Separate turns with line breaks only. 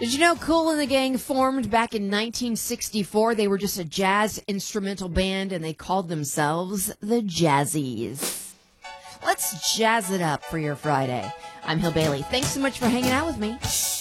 Did you know Kool and the Gang formed back in 1964? They were just a jazz instrumental band, and they called themselves the Jazzies. Let's jazz it up for your Friday. I'm Hill Bailey. Thanks so much for hanging out with me.